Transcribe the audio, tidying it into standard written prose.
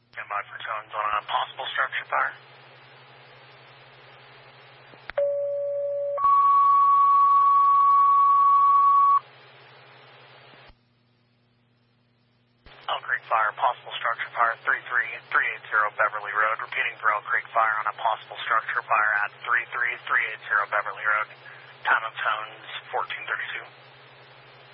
Stand by for tones on a possible structure fire. Elk Creek Fire, possible structure fire, 33380 Beverly Road. Repeating for Elk Creek Fire on a possible structure fire at 33380 Beverly Road. Time of tones 1432.